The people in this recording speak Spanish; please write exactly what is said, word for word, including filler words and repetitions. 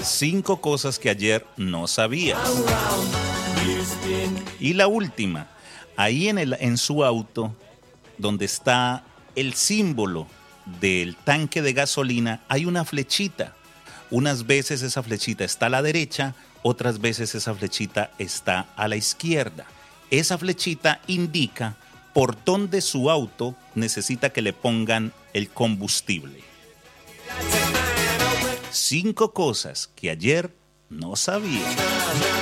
Cinco cosas que ayer no sabías. Y la última, ahí en, el, en su auto, donde está el símbolo del tanque de gasolina, hay una flechita. Unas veces esa flechita está a la derecha, otras veces esa flechita está a la izquierda. Esa flechita indica por dónde su auto necesita que le pongan el combustible. Cinco cosas que ayer no sabía.